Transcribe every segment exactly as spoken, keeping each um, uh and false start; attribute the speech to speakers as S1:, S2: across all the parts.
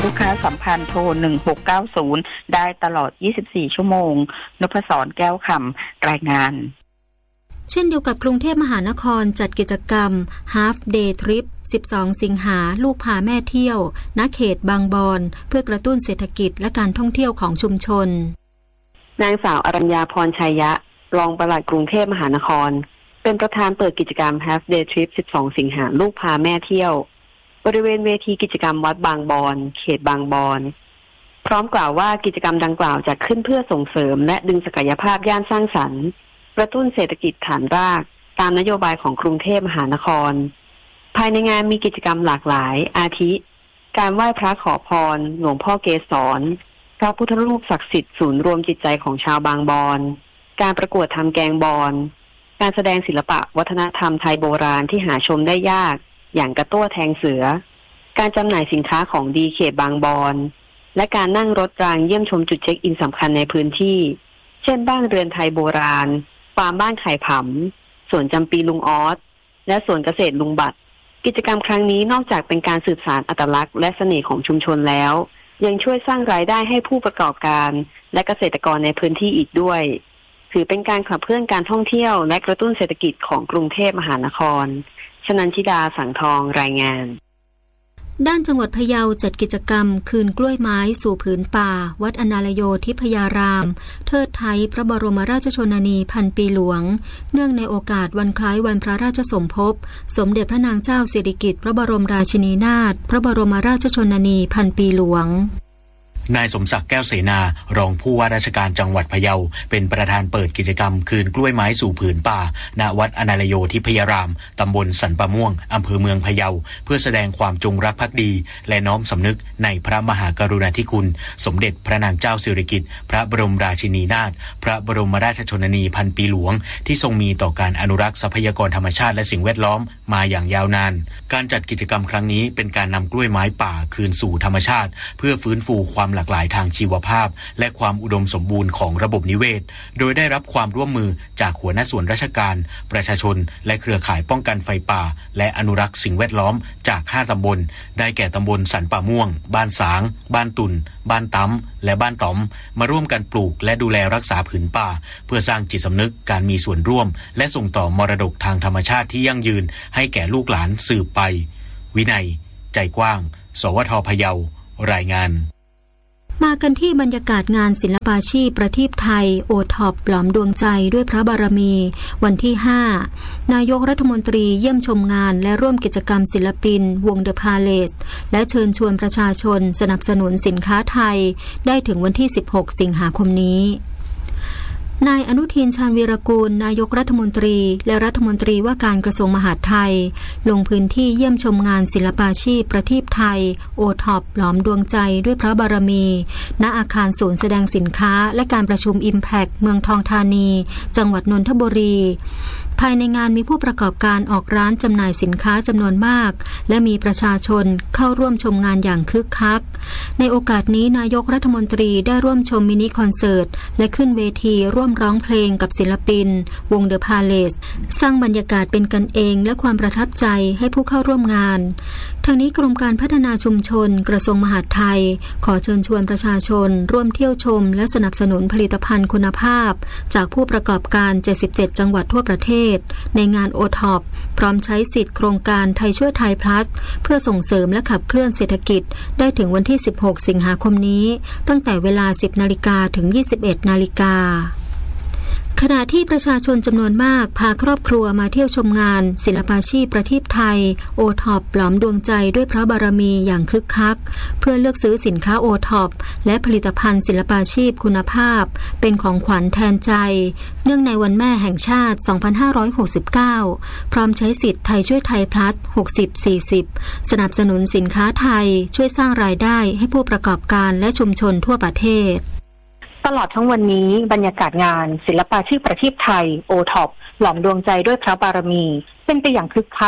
S1: ลูกค้าสัมพันธ์โทรหนึ่งหกเก้าศูนย์ได้ตลอดยี่สิบสี่ชั่วโมงนพศรแก้วคำรายงาน
S2: เช่นเดียวกับกรุงเทพมหานครจัดกิจกรรม Half Day Trip สิบสองสิงหาลูกพาแม่เที่ยวณเขตบางบอนเพื่อกระตุ้นเศรษฐกิจและการท่องเที่ยวของชุมชน
S3: นางสาวอรัญญาพรชัยยะรองปลัดกรุงเทพมหานครเป็นประธานเปิดกิจกรรม Half Day Trip สิบสองสิงหาลูกพาแม่เที่ยวบริเวณเวทีกิจกรรมวัดบางบอนเขตบางบอนพร้อมกล่าวว่ากิจกรรมดังกล่าวจัดขึ้นเพื่อส่งเสริมและดึงศักยภาพย่านสร้างสรรค์กระตุ้นเศรษฐกิจฐานรากตามนโยบายของกรุงเทพมหานครภายในงานมีกิจกรรมหลากหลายอาทิการไหว้พระขอพรหลวงพ่อเกศรพระพุทธรูปศักดิ์สิทธิ์ศูนย์รวมจิตใจของชาวบางบอนการประกวดทำแกงบอนการแสดงศิลปะวัฒนธรรมไทยโบราณที่หาชมได้ยากอย่างกระตั้วแทงเสือการจำหน่ายสินค้าของดีเขตบางบอนและการนั่งรถรางเยี่ยมชมจุดเช็คอินสำคัญในพื้นที่เช่นบ้านเรือนไทยโบราณฟาร์มบ้านไข่ผำสวนจำปีลุงออสและสวนเกษตรลุงบัตรกิจกรรมครั้งนี้นอกจากเป็นการสืบสานอัตลักษณ์และเสน่ห์ของชุมชนแล้วยังช่วยสร้างรายได้ให้ผู้ประกอบการและเกษตรกรในพื้นที่อีกด้วยถือเป็นการขับเคลื่อนการท่องเที่ยวและกระตุ้นเศรษฐกิจของกรุงเทพมหานครชนันชิดาสังทองรายงาน
S2: ด้านจังหวัดพะเยาจัดกิจกรรมคืนกล้วยไม้สู่ผืนป่าวัดอนาลโยทิพยารามเทิดไทยพระบรมราชชนนีพันปีหลวงเนื่องในโอกาสวันคล้ายวันพระราชสมภพสมเด็จพระนางเจ้าสิริกิติ์พระบรมราชินีนาถพระบรมราชชนนีพันปีหลวง
S4: นายสมศักดิ์แก้วเสนารองผู้ว่าราชการจังหวัดพะเยาเป็นประธานเปิดกิจกรรมคืนกล้วยไม้สู่ผืนป่าณวัดอนาลโยทิพยารามตำบลสันปะม่วงอำเภอเมืองพะเยาเพื่อแสดงความจงรักภักดีและน้อมสำนึกในพระมหากรุณาธิคุณสมเด็จพระนางเจ้าสิริกิติ์พระบรมราชินีนาถพระบรมราชชนนีพันปีหลวงที่ทรงมีต่อการอนุรักษ์ทรัพยากรธรรมชาติและสิ่งแวดล้อมมาอย่างยาวนานการจัดกิจกรรมครั้งนี้เป็นการนำกล้วยไม้ป่าคืนสู่ธรรมชาติเพื่อฟื้นฟูความหลากหลายทางชีวภาพและความอุดมสมบูรณ์ของระบบนิเวศโดยได้รับความร่วมมือจากหัวหน้าส่วนราชการประชาชนและเครือข่ายป้องกันไฟป่าและอนุรักษ์สิ่งแวดล้อมจากห้าตำบลได้แก่ตำบลสันป่าม่วงบ้านสางบ้านตุ่นบ้านตั้มและบ้านต๋อมมาร่วมกันปลูกและดูแลรักษาผืนป่าเพื่อสร้างจิตสำนึกการมีส่วนร่วมและส่งต่อมรดกทางธรรมชาติที่ยั่งยืนให้แก่ลูกหลานสืบไปวินัยใจกว้างสวท.พะเยารายงาน
S2: มากันที่บรรยากาศงานศิลปาชีพประทีปไทยโอท็อปหลอมดวงใจด้วยพระบารมีวันที่ห้านายกรัฐมนตรีเยี่ยมชมงานและร่วมกิจกรรมศิลปินวงเดอะพาเลสและเชิญชวนประชาชนสนับสนุนสินค้าไทยได้ถึงวันที่สิบหกสิงหาคมนี้นายอนุทินชาญวีรกูลนายกรัฐมนตรีและรัฐมนตรีว่าการกระทรวงมหาดไทยลงพื้นที่เยี่ยมชมงานศิลปาชีพประทีปไทยโอท็อปหลอมดวงใจด้วยพระบารมีณอาคารศูนย์แสดงสินค้าและการประชุม Impact เมืองทองธานีจังหวัดนนทบุรีภายในงานมีผู้ประกอบการออกร้านจำหน่ายสินค้าจำนวนมากและมีประชาชนเข้าร่วมชมงานอย่างคึกคักในโอกาสนี้นายกรัฐมนตรีได้ร่วมชมมินิคอนเสิร์ตและขึ้นเวทีร่วมร้องเพลงกับศิลปินวงเดอะพาเลสสร้างบรรยากาศเป็นกันเองและความประทับใจให้ผู้เข้าร่วมงานทางนี้กรมการพัฒนาชุมชนกระทรวงมหาดไทยขอเชิญชวนประชาชนร่วมเที่ยวชมและสนับสนุนผลิตภัณฑ์คุณภาพจากผู้ประกอบการเจ็ดสิบเจ็ดจังหวัดทั่วประเทศในงานโอท็อปพร้อมใช้สิทธิ์โครงการไทยช่วยไทยพลัสเพื่อส่งเสริมและขับเคลื่อนเศรษฐกิจได้ถึงวันที่สิบหกสิงหาคมนี้ตั้งแต่เวลา สิบนาฬิกาถึง ยี่สิบเอ็ดนาฬิกาขณะที่ประชาชนจำนวนมากพาครอบครัวมาเที่ยวชมงานศิลปาชีพประทีปไทยโอท็อปหลอมดวงใจด้วยพระบารมีอย่างคึกคักเพื่อเลือกซื้อสินค้าโอท็อปและผลิตภัณฑ์ศิลปาชีพคุณภาพเป็นของขวัญแทนใจเนื่องในวันแม่แห่งชาติสองพันห้าร้อยหกสิบเก้าพร้อมใช้สิทธิ์ไทยช่วยไทยพลัส หกสิบ สี่สิบ สนับสนุนสินค้าไทยช่วยสร้างรายได้ให้ผู้ประกอบการและชุมชนทั่วประเทศ
S5: ตลอดทั้งวันนี้บรรยากาศงานศิลปาชีพประทีปไทยโอท็อปหลอมดวงใจด้วยพระบารมีเป็นไปอย่างคึกคักป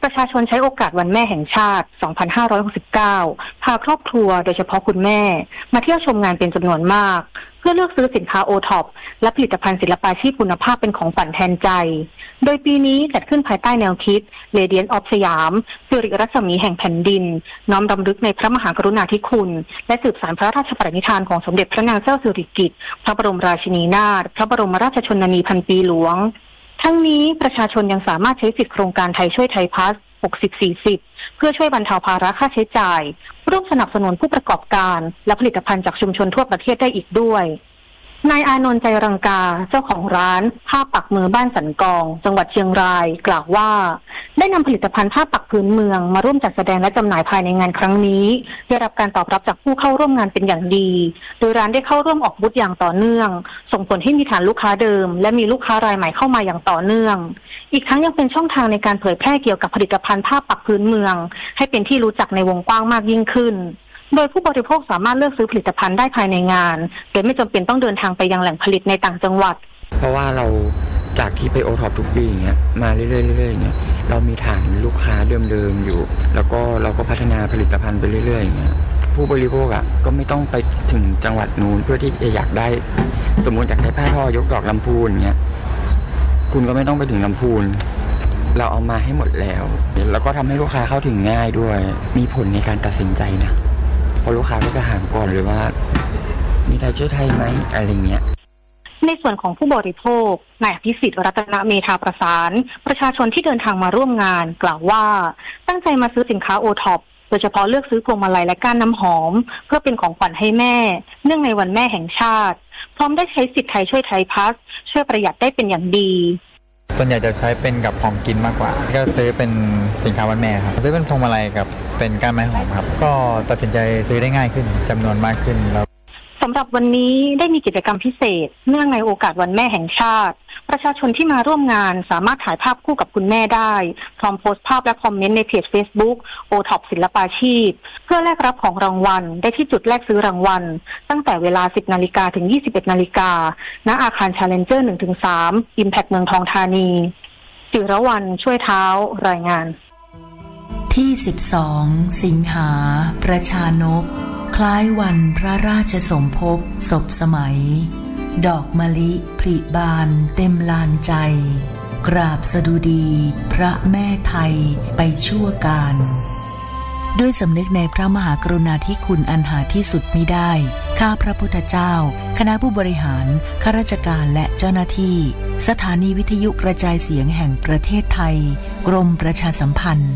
S5: ประชาชนใช้โอกาสวันแม่แห่งชาติ สองพันห้าร้อยหกสิบเก้า พาครอบครัวโดยเฉพาะคุณแม่มาเที่ยวชมงานเป็นจำนวนมากเพื่อเลือกซื้อสินค้า โอ ท็อป และผลิตภัณฑ์ศิลปาชีพคุณภาพเป็นของขวัญแทนใจโดยปีนี้จัดขึ้นภายใต้แนวคิด Radiance of สยามสิริรัศมีแห่งแผ่นดินน้อมรำลึกในพระมหากรุณาธิคุณและสืบสานพระราชปณิธานของสมเด็จพระนางเจ้าสิริกิติ์พระบรมราชินีนาถพระบรมราชชนนีพันปีหลวงทั้งนี้ประชาชนยังสามารถใช้สิทธิโครงการไทยช่วยไทยพาส หกสิบ สี่สิบ เพื่อช่วยบรรเทาภาระค่าใช้จ่ายร่วมสนับสนุนผู้ประกอบการและผลิตภัณฑ์จากชุมชนทั่วประเทศได้อีกด้วยนายอานนท์ใจรังกาเจ้าของร้านผ้าปักมือบ้านสันกองจังหวัดเชียงรายกล่าวว่าได้นำผลิตภัณฑ์ผ้าปักพื้นเมืองมาร่วมจัดแสดงและจำหน่ายภายในงานครั้งนี้ได้รับการตอบรับจากผู้เข้าร่วมงานเป็นอย่างดีโดยร้านได้เข้าร่วมออกบูธอย่างต่อเนื่องส่งผลให้มีฐานลูกค้าเดิมและมีลูกค้ารายใหม่เข้ามาอย่างต่อเนื่องอีกทั้งยังเป็นช่องทางในการเผยแพร่เกี่ยวกับผลิตภัณฑ์ผ้าปักพื้นเมืองให้เป็นที่รู้จักในวงกว้างมากยิ่งขึ้นโดยผู้บริโภคสามารถเลือกซื้อผลิตภัณฑ์ได้ภายในงานโดยไม่จำเป็นต้องเดินทางไปยังแหล่งผลิตในต่างจังหวัด
S6: เพราะว่าเราจากที่ไปโอท็อปทุกปีอย่างเงี้ยมาเรื่อยๆเรื่อยๆอย่างเงี้ยเรามีฐานลูกค้าเดิมๆอยู่แล้วก็เราก็พัฒนาผลิตภัณฑ์ไปเรื่อยๆอย่างเงี้ยผู้บริโภคอ่ะก็ไม่ต้องไปถึงจังหวัดนู้นเพื่อที่จะอยากได้สมมติอยากได้ผ้าทอยกดอกลำพูนเงี้ยคุณก็ไม่ต้องไปถึงลำพูนเราเอามาให้หมดแล้วแล้วก็ทำให้ลูกค้าเข้าถึงง่ายด้วยมีผลในการตัดสินใจนะพอลูกค้าก็จะถามก่อนเลยว่ามีไทยช่วยไทยไหมอะไรเงี้ย
S5: ในส่วนของผู้บริโภคนายอภิสิทธิ์รัตนเมธาประสานประชาชนที่เดินทางมาร่วมงานกล่าวว่าตั้งใจมาซื้อสินค้า โอ ท็อป โดยเฉพาะเลือกซื้อพวงมาลัยและก้านน้ำหอมเพื่อเป็นของขวัญให้แม่เนื่องในวันแม่แห่งชาติพร้อมได้ใช้สิทธิ์ไทยช่วยไทยพาสช่วยประหยัดได้เป็นอย่างดี
S7: ส่วนใหญ่จะใช้เป็นกับของกินมากกว่าก็ซื้อเป็นสินค้าวันแม่ครับซื้อเป็นพวงมาลัยกับเป็นก้านไม้หอมครับก็ตัดสินใจซื้อได้ง่ายขึ้นจำนวนมากขึ้นแล้ว
S5: สำหรับวันนี้ได้มีกิจกรรมพิเศษเนื่องในโอกาสวันแม่แห่งชาติประชาชนที่มาร่วมงานสามารถถ่ายภาพคู่กับคุณแม่ได้พร้อมโพสต์ภาพและคอมเมนต์ในเพจ Facebook โอ ท็อป ศิลปาชีพเพื่อแลกรับของรางวัลได้ที่จุดแลกซื้อรางวัลตั้งแต่เวลา สิบนาฬิกา ถึง ยี่สิบเอ็ดนาฬิกาณอาคาร Challenger หนึ่งถึงสาม Impact เมืองทองธานีจิรวรรณช่วยเท้ารายงาน
S8: ที่สิบสองสิงหาประชานกคล้ายวันพระราชสมภพศพสมัยดอกมะลิผลิบานเต็มลานใจกราบสดุดีพระแม่ไทยไปชั่วกาลด้วยสำนึกในพระมหากรุณาธิคุณอันหาที่สุดมิได้ข้าพระพุทธเจ้าคณะผู้บริหารข้าราชการและเจ้าหน้าที่สถานีวิทยุกระจายเสียงแห่งประเทศไทยกรมประชาสัมพันธ์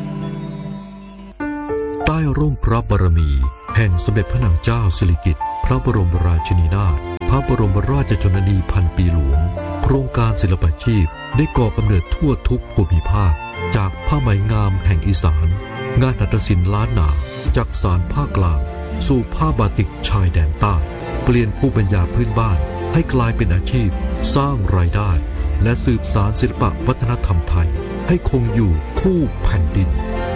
S9: ใต้ร่มพระบารมีแห่งสมเด็จพระนางเจ้าสิริกิติ์พระบรมราชินีนาถพระบรมราชชนนีพันปีหลวงโครงการศิลปาชีพได้ก่อกำเนิดทั่วทุกภูมิภาคจากผ้าไหมงามแห่งอีสานงานหัตถศิลป์ล้านนาจากสานภาคกลางสู่ผ้าบาติกชายแดนใต้เปลี่ยนภูมิปัญญาพื้นบ้านให้กลายเป็นอาชีพสร้างรายได้และสืบสานศิลปวัฒนธรรมไทยให้คงอยู่คู่แผ่นดิน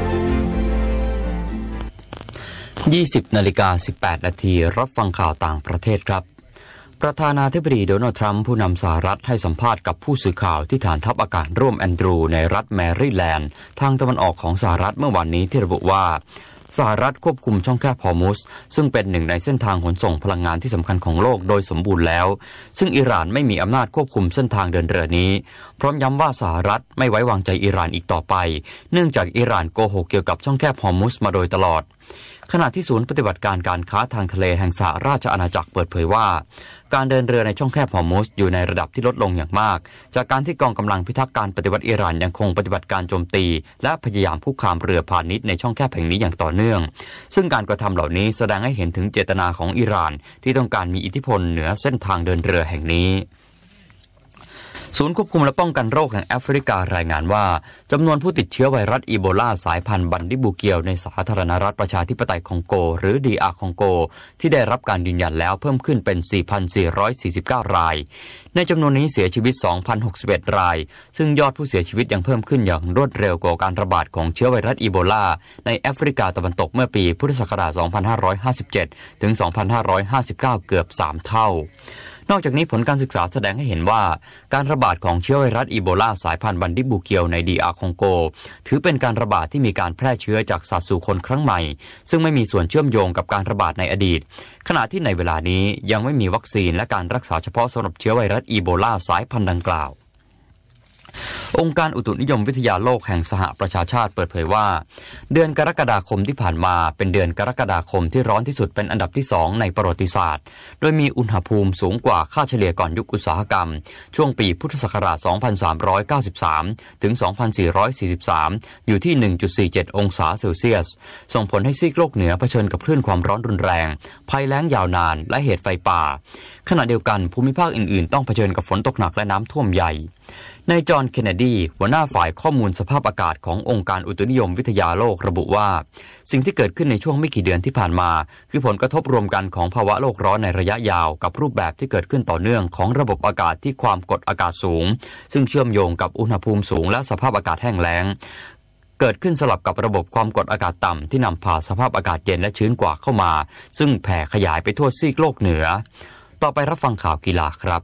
S4: ยี่สิบนาฬิกาสิบแปดนาทีรับฟังข่าวต่างประเทศครับประธานาธิบดีโดนัลด์ทรัมป์ผู้นำสหรัฐให้สัมภาษณ์กับผู้สื่อข่าวที่ฐานทัพอากาศร่วมแอนดรูในรัฐแมริแลนด์ทางตะวันออกของสหรัฐเมื่อวันนี้ที่ระบุว่าสหรัฐควบคุมช่องแคบฮอร์มุซซึ่งเป็นหนึ่งในเส้นทางขนส่งพลังงานที่สำคัญของโลกโดยสมบูรณ์แล้วซึ่งอิหร่านไม่มีอำนาจควบคุมเส้นทางเดินเรือนี้พร้อมย้ำว่าสหรัฐไม่ไว้วางใจอิหร่านอีกต่อไปเนื่องจากอิหร่านโกหกเกี่ยวกับช่องแคบฮอร์มุซมาโดยตลอดขณะที่ศูนย์ปฏิบัติการการค้าทางทะเลแห่งสหราชอาณาจักรเปิดเผยว่าการเดินเรือในช่องแคบฮอร์มุซอยู่ในระดับที่ลดลงอย่างมากจากการที่กองกำลังพิทักษ์การปฏิวัติอิหร่านยังคงปฏิบัติการโจมตีและพยายามคุกคามเรือพาณิชย์ในช่องแคบแห่งนี้อย่างต่อเนื่องซึ่งการกระทำเหล่านี้แสดงให้เห็นถึงเจตนาของอิหร่านที่ต้องการมีอิทธิพลเหนือเส้นทางเดินเรือแห่งนี้ศูนย์ควบคุมและป้องกันโรคแห่งแอฟริการายงานว่าจำนวนผู้ติดเชื้อไวรัสอีโบลาสายพันธุ์บันดิบูเกียวในสาธารณรัฐประชาธิปไตยคองโกหรือ ดี อาร์ คองโกที่ได้รับการยืนยันแล้วเพิ่มขึ้นเป็น สี่พันสี่ร้อยสี่สิบเก้า รายในจำนวนนี้เสียชีวิต สองพันหกสิบเอ็ด รายซึ่งยอดผู้เสียชีวิตยังเพิ่มขึ้นอย่างรวดเร็วกว่าการระบาดของเชื้อไวรัสอีโบลาในแอฟริกาตะวันตกเมื่อปีพุทธศักราช สองพันห้าร้อยห้าสิบเจ็ด ถึง สองพันห้าร้อยห้าสิบเก้า เกือบ สาม เท่า
S10: นอกจากนี้ผลการศึกษาแสดงให้เห็นว่าการระบาดของเชื้อไวรัสอีโบลาสายพันธุ์บันดิบูเกียวในดีอาร์คองโกถือเป็นการระบาดที่มีการแพร่เชื้อจากสัตว์สู่คนครั้งใหม่ซึ่งไม่มีส่วนเชื่อมโยงกับการระบาดในอดีตขณะที่ในเวลานี้ยังไม่มีวัคซีนและการรักษาเฉพาะสำหรับเชื้อไวรัสอีโบลาสายพันธุ์ดังกล่าวองค์การอุตุนิยมวิทยาโลกแห่งสหประชาชาติเปิดเผยว่าเดือนกรกฎาคมที่ผ่านมาเป็นเดือนกรกฎาคมที่ร้อนที่สุดเป็นอันดับที่สองในประวัติศาสตร์โดยมีอุณหภูมิสูงกว่าค่าเฉลี่ยก่อนยุคอุตสาหกรรมช่วงปีพุทธศักราช สองพันสามร้อยเก้าสิบสาม ถึง สองพันสี่ร้อยสี่สิบสาม อยู่ที่ หนึ่งจุดสี่เจ็ด องศาเซลเซียสส่งผลให้ซีกโลกเหนือเผชิญกับคลื่นความร้อนรุนแรงภัยแล้งยาวนานและเหตุไฟป่าขณะเดียวกันภูมิภาคอื่นๆต้องเผชิญกับฝนตกหนักและน้ำท่วมใหญ่นายจอห์น เคนเนดีหัวหน้าฝ่ายข้อมูลสภาพอากาศขององค์การอุตุนิยมวิทยาโลกระบุว่าสิ่งที่เกิดขึ้นในช่วงไม่กี่เดือนที่ผ่านมาคือผลกระทบรวมกันของภาวะโลกร้อนในระยะยาวกับรูปแบบที่เกิดขึ้นต่อเนื่องของระบบอากาศที่ความกดอากาศสูงซึ่งเชื่อมโยงกับอุณหภูมิสูงและสภาพอากาศแห้งแล้งเกิดขึ้นสลับกับระบบความกดอากาศต่ำที่นำพาสภาพอากาศเย็นและชื้นกว่าเข้ามาซึ่งแผ่ขยายไปทั่วซีกโลกเหนือต่อไปรับฟังข่าวกีฬาครับ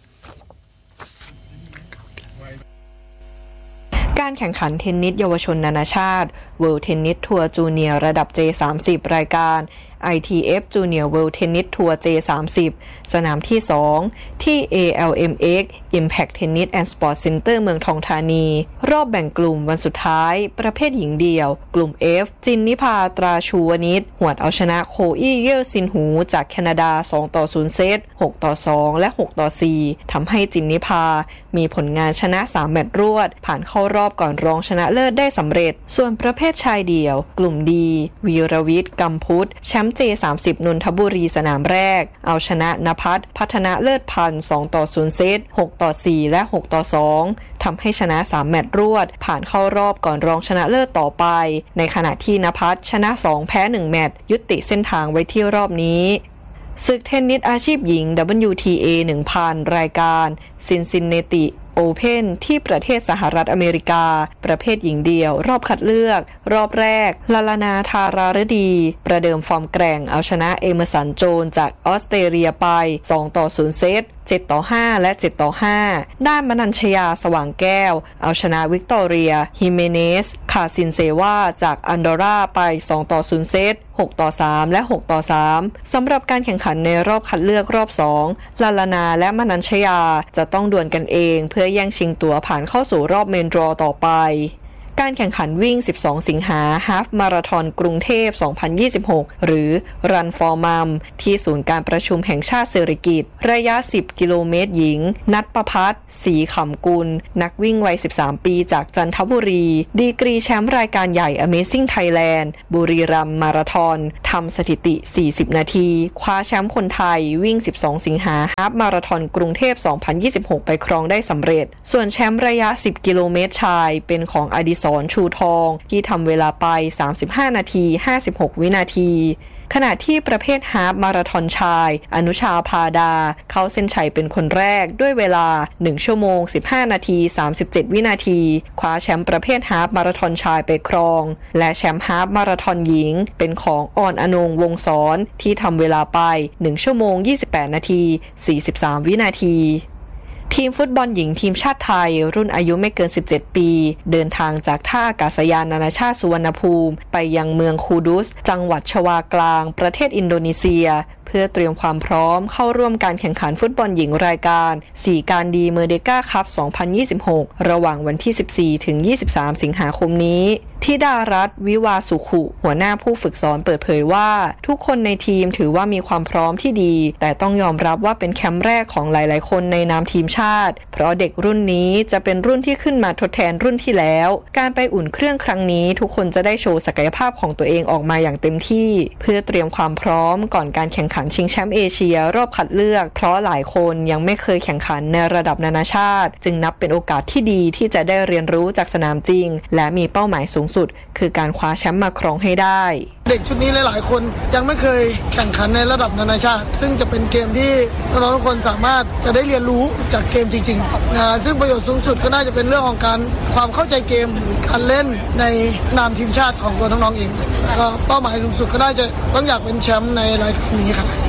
S11: การแข่งขันเทนนิสเยาวชนนานาชาติ World Tennis Tour Junior ระดับ เจ สามสิบ รายการ ไอ ที เอฟ Junior World Tennis Tour เจ สามสิบ สนามที่สองที่ เอ แอล เอ็ม เอ็กซ์ Impact Tennis and Sports Center เมืองทองธานีรอบแบ่งกลุ่มวันสุดท้ายประเภทหญิงเดี่ยวกลุ่ม F จินนิพาตราชูวนิชหวดเอาชนะโคอี้เย่อซินหูจากแคนาดาสองต่อศูนย์เซตหกต่อสองและหกต่อสี่ทำให้จินนิพามีผลงานชนะสามแมตช์รวดผ่านเข้ารอบก่อนรองชนะเลิศได้สำเร็จส่วนประเภทชายเดี่ยวกลุ่มดีวีรวิทย์กัมพุทธแชมป์ เจ สามสิบ นนทบุรีสนามแรกเอาชนะณภัทรพัฒนาเลิศพันธ์สองต่อศูนย์เซตหกต่อสี่และหกต่อสองทำให้ชนะสามแมตช์รวดผ่านเข้ารอบก่อนรองชนะเลิศต่อไปในขณะที่ณภัทรชนะสองแพ้หนึ่งแมตช์ยุติเส้นทางไว้ที่รอบนี้ศึกเทนนิสอาชีพหญิง ดับเบิลยู ที เอ หนึ่งพัน รายการซินซินเนติโอเพ่นที่ประเทศสหรัฐอเมริกาประเภทหญิงเดียวรอบคัดเลือกรอบแรกลาลานาธาราฤดีประเดิมฟอร์มแกร่งเอาชนะเอเมอร์สันโจนจากออสเตรเลียไปสองต่อศูนย์เซตเจ็ดต่อห้าและเจ็ดต่อห้าด้านมนัญชยาสว่างแก้วเอาชนะวิกตอเรียฮิเมเนสคาซินเซวาจากอันดอร่าไปสองต่อศูนย์เซตหกต่อสามและหกต่อสามสำหรับการแข่งขันในรอบคัดเลือกรอบสองลาลานาและมนัญชยาจะต้องดวลกันเองเพื่อแย่งชิงตั๋วผ่านเข้าสู่รอบเมนดรอต่อไปการแข่งขันวิ่งสิบสองสิงหาฮาล์ฟมาราธอนกรุงเทพสองพันยี่สิบหกหรือ Run for Mum ที่ศูนย์การประชุมแห่งชาติเศรษฐกิจระยะสิบกิโลเมตรหญิงนัทประภัสศรีขำกุลนักวิ่งวัยสิบสามปีจากจันทบุรีดีกรีแชมป์รายการใหญ่ Amazing Thailand บุรีรัมย์มาราธอนทำสถิติสี่สิบนาทีคว้าแชมป์คนไทยวิ่งสิบสองสิงหาฮาล์ฟมาราธอนกรุงเทพสองพันยี่สิบหกไปครองได้สำเร็จส่วนแชมป์ระยะสิบกิโลเมตรชายเป็นของอดิศรชูทองที่ทำเวลาไปสามสิบห้านาทีห้าสิบหกวินาทีขณะที่ประเภทฮาล์ฟมาราธอนชายอนุชาพาดาเข้าเส้นชัยเป็นคนแรกด้วยเวลาหนึ่งชั่วโมงสิบห้านาทีสามสิบเจ็ดวินาทีคว้าแชมป์ประเภทฮาล์ฟมาราธอนชายไปครองและแชมป์ฮาล์ฟมาราธอนหญิงเป็นของออนอนงวงศรที่ทำเวลาไปหนึ่งชั่วโมงยี่สิบแปดนาทีสี่สิบสามวินาทีทีมฟุตบอลหญิงทีมชาติไทยรุ่นอายุไม่เกินสิบเจ็ดปีเดินทางจากท่าอากาศยานนานาชาติสุวรรณภูมิไปยังเมืองคูดุสจังหวัดชวากลางประเทศอินโดนีเซียเพื่อเตรียมความพร้อมเข้าร่วมการแข่งขันฟุตบอลหญิงรายการสี่การดีเมอร์เดก้าคัพสองพันยี่สิบหกระหว่างวันที่สิบสี่ถึงยี่สิบสามสิงหาคมนี้ธิดารัตน์วิวาสุขุหัวหน้าผู้ฝึกสอนเปิดเผยว่าทุกคนในทีมถือว่ามีความพร้อมที่ดีแต่ต้องยอมรับว่าเป็นแคมป์แรกของหลายๆคนในนามทีมชาติเพราะเด็กรุ่นนี้จะเป็นรุ่นที่ขึ้นมาทดแทนรุ่นที่แล้วการไปอุ่นเครื่องครั้งนี้ทุกคนจะได้โชว์ศักยภาพของตัวเองออกมาอย่างเต็มที่เพื่อเตรียมความพร้อมก่อนการแข่งขันชิงแชมป์เอเชียรอบคัดเลือกเพราะหลายคนยังไม่เคยแข่งขันในระดับนานาชาติจึงนับเป็นโอกาสที่ดีที่จะได้เรียนรู้จากสนามจริงและมีเป้าหมายสูงสุดคือการคว้าแชมป์มาครองให้ได้
S12: เด็กชุดนี้หลายๆคนยังไม่เคยแข่งขันในระดับนานาชาติซึ่งจะเป็นเกมที่น้องๆทุกคนสามารถจะได้เรียนรู้จากเกมจริงๆนะซึ่งประโยชน์สูงสุดก็น่าจะเป็นเรื่องของการความเข้าใจเกมหรือการเล่นในนามทีมชาติของตัวน้องๆเองก็เป้าหมายสูงสุดก็น่าจะต้องอยากเป็นแชมป์ในรายการนี้ครับ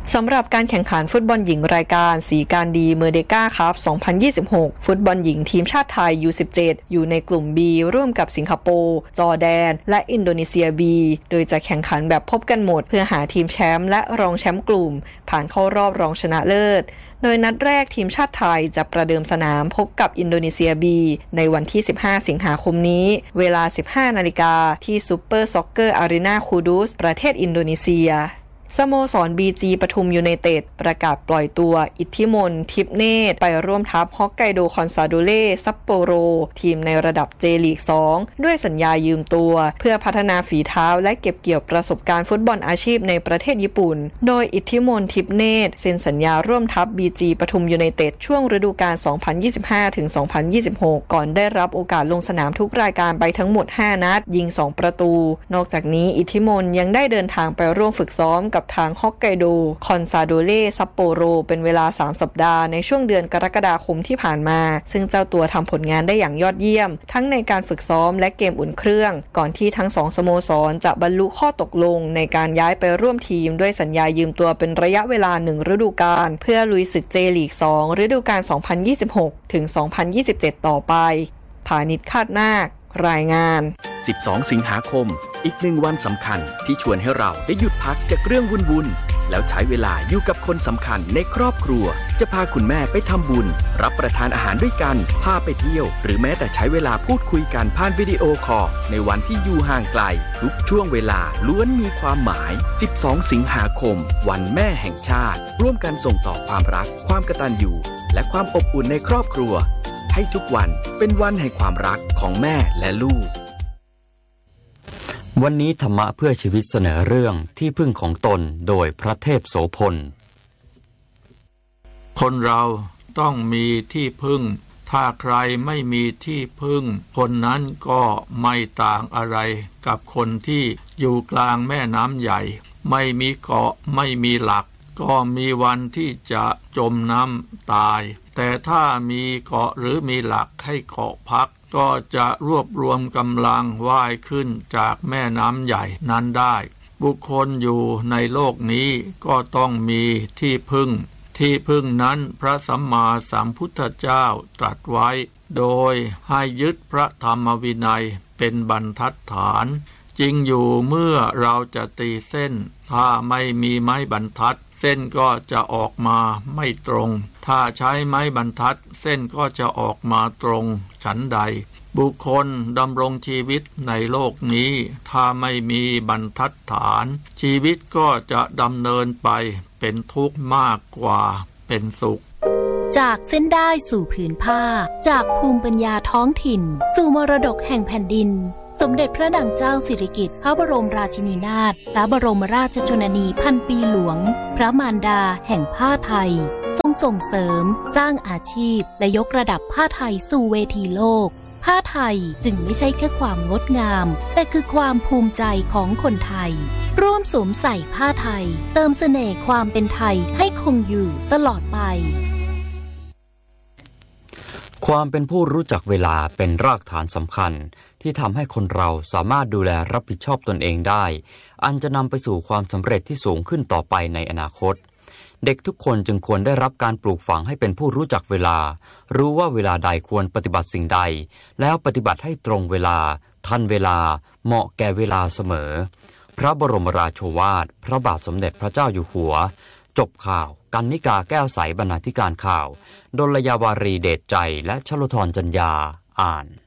S11: สำหรับการแข่งขันฟุตบอลหญิงรายการสีการดีเมอร์เดกาคัพ สองพันยี่สิบหก ฟุตบอลหญิงทีมชาติไทย ยู สิบเจ็ด อยู่ในกลุ่ม B ร่วมกับสิงคโปร์จอร์แดนและอินโดนีเซีย B โดยจะแข่งขันแบบพบกันหมดเพื่อหาทีมแชมป์และรองแชมป์กลุ่มผ่านเข้ารอบรองชนะเลิศโดยนัดแรกทีมชาติไทยจะประเดิมสนามพบกับอินโดนีเซีย B ในวันที่สิบห้าสิงหาคมนี้เวลา สิบห้านาฬิกาที่ซูเปอร์ซ็อกเกอร์อารีนาคูดูสประเทศอินโดนีเซียสโมสร บี จี ปทุมยูไนเต็ดประกาศปล่อยตัวอิทธิมนต์ทิพเนตรไปร่วมทัพฮอกไกโดคอนซาโดเล่ซัปโปโรทีมในระดับ J ลีก สองด้วยสัญญายืมตัวเพื่อพัฒนาฝีเท้าและเก็บเกี่ยวประสบการณ์ฟุตบอลอาชีพในประเทศญี่ปุ่นโดยอิทธิมนต์ทิพเนตรเซ็นสัญญาร่วมทัพ บี จี ปทุมยูไนเต็ดช่วงฤดูกาล สองพันยี่สิบห้าถึงสองพันยี่สิบหก ก่อนได้รับโอกาสลงสนามทุกรายการไปทั้งหมดห้านัดยิงสองประตูนอกจากนี้อิทธิมนต์ยังได้เดินทางไปร่วมฝึกซ้อมกับทางฮอกไกโดคอนซาโดเล่ซัปโปโรเป็นเวลาสามสัปดาห์ในช่วงเดือนกรกฎาคมที่ผ่านมาซึ่งเจ้าตัวทำผลงานได้อย่างยอดเยี่ยมทั้งในการฝึกซ้อมและเกมอุ่นเครื่องก่อนที่ทั้งสองสโมสรจะบรรลุข้อตกลงในการย้ายไปร่วมทีมด้วยสัญญายืมตัวเป็นระยะเวลาหนึ่งฤดูกาลเพื่อลุยศึก J ลีก สองฤดูกาล สองพันยี่สิบหกถึงสองพันยี่สิบเจ็ด ต่อไปพานิชคาดนาครายงาน
S13: สิบสองสิงหาคมอีกหนึ่งวันสำคัญที่ชวนให้เราได้หยุดพักจากเรื่องวุ่นๆแล้วใช้เวลาอยู่กับคนสำคัญในครอบครัวจะพาคุณแม่ไปทำบุญรับประทานอาหารด้วยกันพาไปเที่ยวหรือแม้แต่ใช้เวลาพูดคุยกันผ่านวิดีโอคอลในวันที่อยู่ห่างไกลทุกช่วงเวลาล้วนมีความหมายสิบสองสิงหาคมวันแม่แห่งชาติร่วมกันส่งต่อความรักความกตัญญูและความอบอุ่นในครอบครัวให้ทุกวันเป็นวันแห่งความรักของแม่และลูก
S10: วันนี้ธรรมะเพื่อชีวิตเสนอเรื่องที่พึ่งของตนโดยพระเทพโสพล
S14: คนเราต้องมีที่พึ่งถ้าใครไม่มีที่พึ่งคนนั้นก็ไม่ต่างอะไรกับคนที่อยู่กลางแม่น้ำใหญ่ไม่มีเกาะไม่มีหลักก็มีวันที่จะจมน้ำตายแต่ถ้ามีเกาะหรือมีหลักให้เกาะพักก็จะรวบรวมกำลังว่ายขึ้นจากแม่น้ำใหญ่นั้นได้บุคคลอยู่ในโลกนี้ก็ต้องมีที่พึ่งที่พึ่งนั้นพระสัมมาสัมพุทธเจ้าตรัสไว้โดยให้ยึดพระธรรมวินัยเป็นบรรทัดฐานจริงอยู่เมื่อเราจะตีเส้นถ้าไม่มีไม้บรรทัดเส้นก็จะออกมาไม่ตรงถ้าใช้ไม้บรรทัดเส้นก็จะออกมาตรงฉันใดบุคคลดำรงชีวิตในโลกนี้ถ้าไม่มีบรรทัดฐานชีวิตก็จะดำเนินไปเป็นทุกข์มากกว่าเป็นสุข
S15: จากเส้นได้สู่ผืนผ้าจากภูมิปัญญาท้องถิ่นสู่มรดกแห่งแผ่นดินสมเด็จพระนางเจ้าสิริกิติ์พระบรมราชินีนาถพระบรมราชชนนีพันปีหลวงพระมารดาแห่งผ้าไทยทรงส่งเสริมสร้างอาชีพและยกระดับผ้าไทยสู่เวทีโลกผ้าไทยจึงไม่ใช่แค่ความงดงามแต่คือความภูมิใจของคนไทยร่วมสวมใส่ผ้าไทยเติมเสน่ห์ความเป็นไทยให้คงอยู่ตลอดไป
S10: ความเป็นผู้รู้จักเวลาเป็นรากฐานสำคัญที่ทำให้คนเราสามารถดูแลรับผิดชอบตนเองได้อันจะนำไปสู่ความสำเร็จที่สูงขึ้นต่อไปในอนาคตเด็กทุกคนจึงควรได้รับการปลูกฝังให้เป็นผู้รู้จักเวลารู้ว่าเวลาใดควรปฏิบัติสิ่งใดแล้วปฏิบัติให้ตรงเวลาทันเวลาเหมาะแก่เวลาเสมอพระบรมราโชวาทพระบาทสมเด็จพระเจ้าอยู่หัวจบข่าวกรรณิกาแก้วใสบรรณาธิการข่าวดลยาวารีเดชใจและชลธรจัญญาอ่าน